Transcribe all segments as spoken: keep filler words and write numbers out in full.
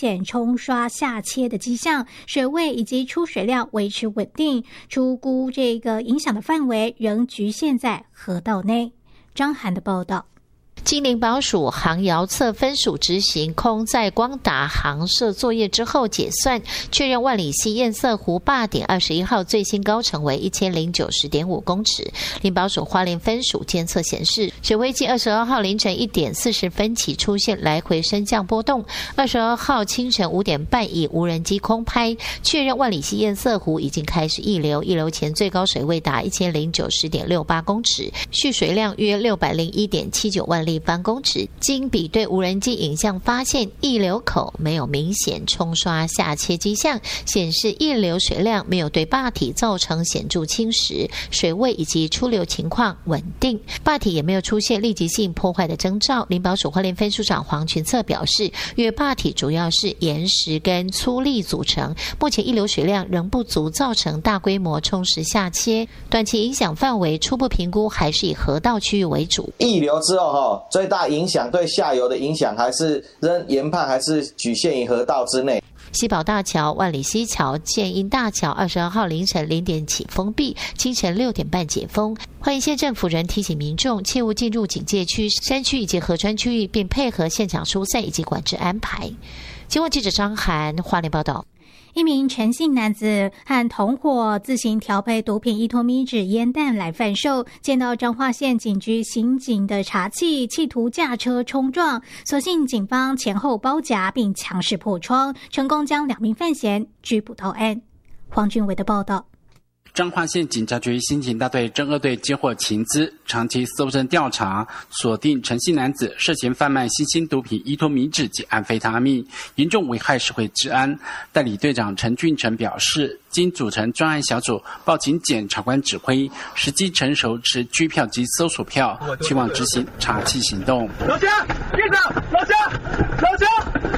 显冲刷下切的迹象，水位以及出水量维持稳定，初估这个影响的范围仍局限在河道内。张涵的报道。 金陵保署航遥测分署执行空载光达航射作业之后解算，确认万里溪堰塞湖坝顶二十一号最新高程为 一千零九十点五公尺。林保署花莲分署监测显示，水位计二十二号凌晨一点四十分起出现来回升降波动，二十二号清晨五点半以无人机空拍确认万里溪堰塞湖已经开始溢流，溢流前最高水位达 一千零九十点六八公尺，蓄水量约六百零一点七九万立方公尺。经比对无人机影像发现，溢流口没有明显冲刷下切迹象，显示溢流水量没有对坝体造成显著侵蚀，水位以及出流情况稳定，坝体也没有出现立即性破坏的征兆。林保署花莲分署长黄群策表示，因为坝体主要是岩石跟粗砾组成，目前溢流水量仍不足造成大规模冲蚀下切，短期影响范围初步评估还是以河道区域为主。 溢流之后最大影响对下游的影响还是仍研判还是局限于河道之内。 西宝大桥、万里溪桥、建英大桥二十二号凌晨零点起封闭，清晨六点半解封。花莲县政府仍提醒民众切勿进入警戒区、山区以及河川区域，并配合现场疏散以及管制安排。新闻记者张涵花莲报道。 一名陈姓男子和同伙自行调配毒品依托咪酯烟弹来贩售，见到彰化县警局刑警的查缉，企图驾车冲撞，所幸警方前后包夹并强势破窗，成功将两名犯嫌拘捕到案。黄俊伟的报道。 彰化县警察局刑警大队侦二队接获情资，长期搜证调查，锁定陈姓男子涉嫌贩卖新兴毒品依托咪酯及安非他命，严重危害社会治安。代理队长陈俊成表示，经组成专案小组，报请检察官指挥，时机成熟持拘票及搜索票，期望执行查缉行动。 老乡，队长，老乡，老乡。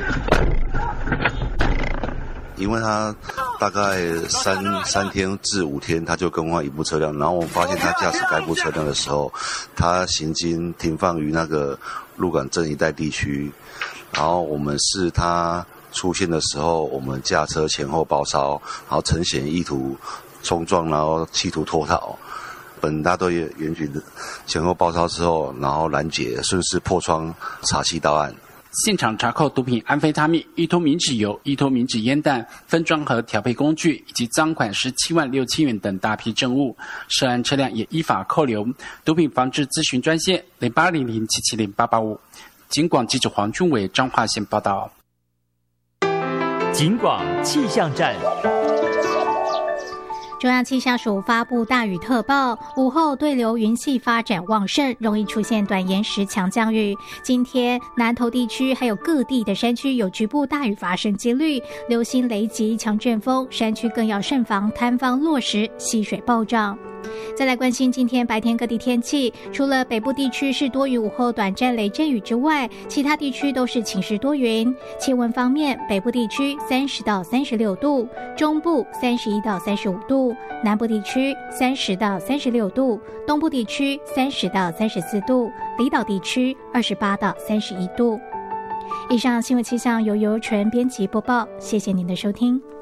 因为他大概三三天至五天，他就更换一部车辆，然后我们发现他驾驶该部车辆的时候，他行经停放于那个鹿港镇一带地区，然后我们是他出现的时候，我们驾车前后包抄，然后呈现意图冲撞，然后企图脱逃。本大队员警前后包抄之后，然后拦截，顺势破窗查缉到案。 现场查扣毒品安非他命、依托咪酯油、依托咪酯烟弹、分装盒调配工具以及赃款十七万六千元等大批证物，涉案车辆也依法扣留。毒品防治咨询专线零八零零七七零八八五。警广记者黄俊伟彰化县报道。 警广气象站。 中央气象署发布大雨特报，午后对流云系发展旺盛，容易出现短延时强降雨。今天南投地区还有各地的山区有局部大雨发生几率，流星雷击、强阵风，山区更要慎防坍方落石、溪水暴涨。再来关心今天白天各地天气，除了北部地区是多云，午后短暂雷阵雨之外，其他地区都是晴时多云。气温方面，北部地区三十到三十六度，中部三十一到三十五度，南部地区三十到三十六度，东部地区三十到三十四度，离岛地区二十八到三十一度。以上新闻气象由尤纯编辑播报，谢谢您的收听。